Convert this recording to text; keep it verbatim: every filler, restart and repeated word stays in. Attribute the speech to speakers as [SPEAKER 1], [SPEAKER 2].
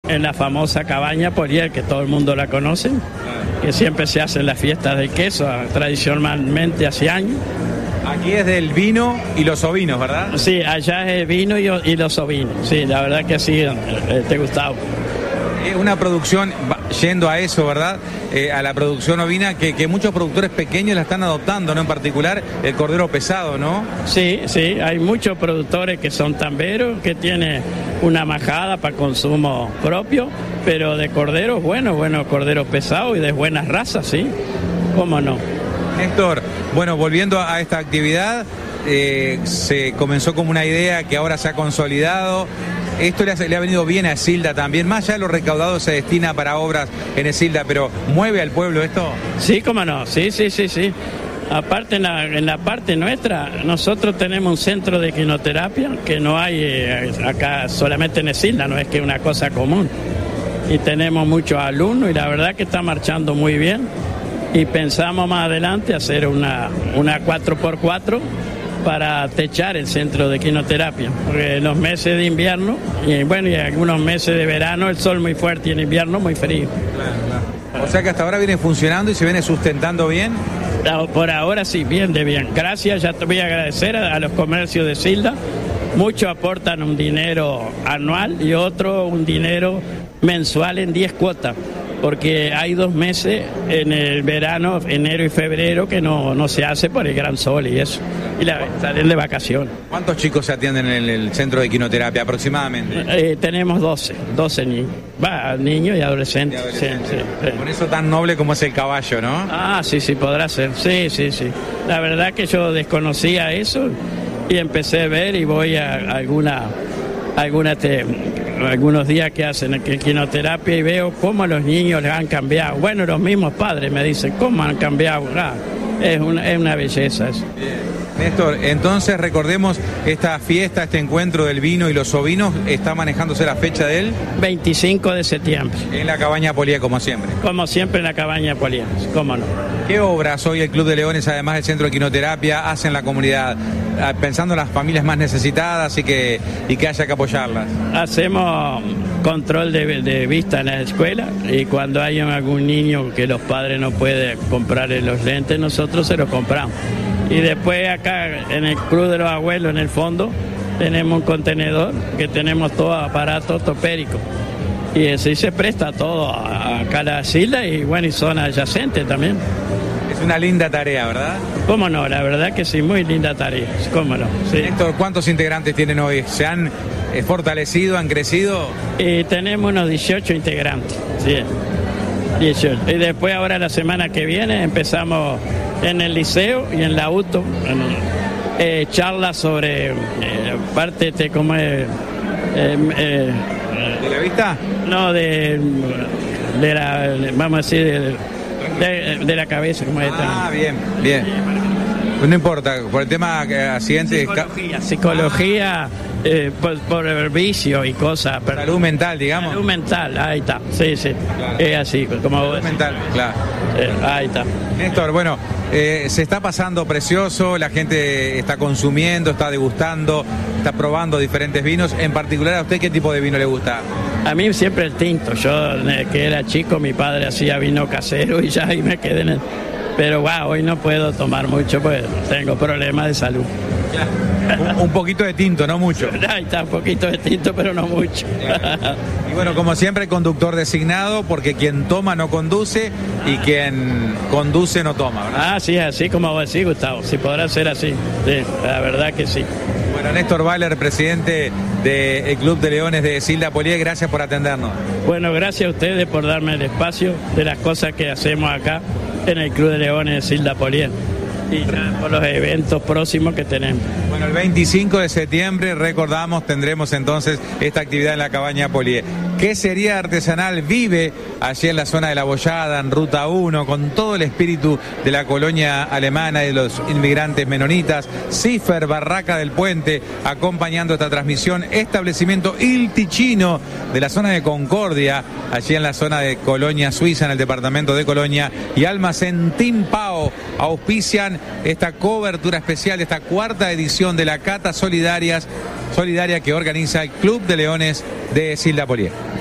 [SPEAKER 1] en la famosa cabaña Polier, que todo el mundo la conoce, que siempre se hacen las fiestas del queso, tradicionalmente hace años.
[SPEAKER 2] Aquí es del vino y los ovinos, ¿verdad?
[SPEAKER 1] Sí, allá es el vino y, y los ovinos. Sí, la verdad que sí, eh, te Gustavo.
[SPEAKER 2] Es una producción, yendo a eso, ¿verdad? Eh, a la producción ovina que, que muchos productores pequeños la están adoptando, ¿no? En particular el cordero pesado, ¿no?
[SPEAKER 1] Sí, sí, hay muchos productores que son tamberos, que tienen una majada para consumo propio, pero de corderos buenos, buenos corderos pesados y de buenas razas, sí. ¿Cómo no?
[SPEAKER 2] Néstor, bueno, volviendo a esta actividad, eh, se comenzó como una idea que ahora se ha consolidado. Esto le ha, le ha venido bien a Esilda también, más allá de lo recaudado se destina para obras en Esilda, pero ¿mueve al pueblo esto?
[SPEAKER 1] Sí, cómo no, sí, sí, sí, sí. Aparte en la, en la parte nuestra, nosotros tenemos un centro de quinoterapia que no hay eh, acá solamente en Esilda, no es que es una cosa común. Y tenemos muchos alumnos y la verdad que está marchando muy bien. Y pensamos más adelante hacer una, una cuatro por cuatro para techar el centro de quinoterapia, porque en los meses de invierno y bueno, y algunos meses de verano el sol muy fuerte y en invierno muy frío.
[SPEAKER 2] Claro, claro. O sea que hasta ahora viene funcionando y se viene sustentando bien.
[SPEAKER 1] Por ahora sí, bien de bien. Gracias, ya te voy a agradecer a, a los comercios de Esilda. Muchos aportan un dinero anual y otro un dinero mensual en diez cuotas. Porque hay dos meses en el verano, enero y febrero, que no, no se hace por el gran sol y eso. Y la, salen de vacaciones.
[SPEAKER 2] ¿Cuántos chicos se atienden en el centro de quinoterapia aproximadamente?
[SPEAKER 1] Eh, tenemos doce, doce niños. Va, niños y adolescentes. Y adolescentes. Sí, sí, sí.
[SPEAKER 2] Con eso tan noble como es el caballo, ¿no?
[SPEAKER 1] Ah, sí, sí, podrá ser. Sí, sí, sí. La verdad que yo desconocía eso y empecé a ver y voy a alguna... alguna te, algunos días que hacen quinoterapia y veo cómo los niños les han cambiado. Bueno, los mismos padres me dicen cómo han cambiado. Ah, es, una, es una belleza eso.
[SPEAKER 2] Bien. Néstor, entonces recordemos esta fiesta, este encuentro del vino y los ovinos, está manejándose la fecha del
[SPEAKER 1] veinticinco de septiembre.
[SPEAKER 2] En la cabaña Polier, como siempre.
[SPEAKER 1] Como siempre en la cabaña Polier, cómo no.
[SPEAKER 2] ¿Qué obras hoy el Club de Leones, además del Centro de Quinoterapia, hace en la comunidad? Pensando en las familias más necesitadas y que, y que haya que apoyarlas.
[SPEAKER 1] Hacemos control de, de vista en la escuela y cuando hay algún niño que los padres no pueden comprarle los lentes, nosotros se los compramos. Y después acá en el Club de los Abuelos, en el fondo, tenemos un contenedor que tenemos todo aparato ortopédico. Y así se presta todo acá a la isla y bueno, y zona adyacente también.
[SPEAKER 2] Es una linda tarea, ¿verdad?
[SPEAKER 1] ¿Cómo no? La verdad que sí, muy linda tarea. ¿Cómo no? Sí.
[SPEAKER 2] Néstor, ¿cuántos integrantes tienen hoy? ¿Se han eh, fortalecido, han crecido?
[SPEAKER 1] Y tenemos unos dieciocho integrantes, sí. dieciocho. Y después ahora la semana que viene empezamos en el liceo y en la U T O, en, eh, charlas sobre eh, parte de cómo es... Eh, eh,
[SPEAKER 2] ¿De la vista?
[SPEAKER 1] No, de, de la, vamos a decir, de, de, de la cabeza, como es.
[SPEAKER 2] Ah, bien, bien. No importa, por el tema accidentes...
[SPEAKER 1] Psicología, psicología eh, por, por el vicio y cosas.
[SPEAKER 2] Pero salud mental, digamos.
[SPEAKER 1] Salud mental, ahí está, sí, sí. Claro. Es así, como
[SPEAKER 2] salud mental, claro.
[SPEAKER 1] Eh, ahí está.
[SPEAKER 2] Néstor, bueno, eh, se está pasando precioso, la gente está consumiendo, está degustando, está probando diferentes vinos. En particular, ¿a usted qué tipo de vino le gusta?
[SPEAKER 1] A mí siempre el tinto. Yo, desde que era chico, mi padre hacía vino casero y ya ahí me quedé en el... Pero wow, hoy no puedo tomar mucho porque tengo problemas de salud.
[SPEAKER 2] Un, un poquito de tinto, no mucho.
[SPEAKER 1] Ahí está, un poquito de tinto, pero no mucho.
[SPEAKER 2] Y bueno, como siempre, conductor designado, porque quien toma no conduce y quien conduce no toma, ¿verdad?
[SPEAKER 1] Ah, sí, así como vos decís, Gustavo. Sí, podrá ser así. Sí, la verdad que sí.
[SPEAKER 2] Bueno, Néstor Baller, presidente del Club de Leones de Esilda Polier, gracias por atendernos.
[SPEAKER 1] Bueno, gracias a ustedes por darme el espacio de las cosas que hacemos acá en el Club de Leones de Esilda Polier y ya por los eventos próximos que tenemos.
[SPEAKER 2] Bueno, el veinticinco de septiembre, recordamos, tendremos entonces esta actividad en la cabaña Polier. Quesería Artesanal vive allí en la zona de La Bollada, en Ruta uno, con todo el espíritu de la colonia alemana y de los inmigrantes menonitas. Cifer, Barraca del Puente, acompañando esta transmisión. Establecimiento Il Ticino de la zona de Concordia, allí en la zona de Colonia Suiza, en el departamento de Colonia. Y Almacén Timpao auspician esta cobertura especial de esta cuarta edición de la Cata Solidarias, Solidaria que organiza el Club de Leones de Esilda Polier.